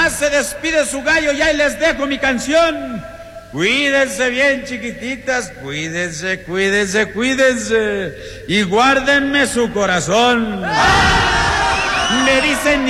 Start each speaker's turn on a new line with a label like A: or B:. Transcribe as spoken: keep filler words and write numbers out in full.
A: Ya se despide su gallo y ahí les dejo mi canción. Cuídense bien, chiquititas, cuídense, cuídense, cuídense y guárdenme su corazón. Me dicen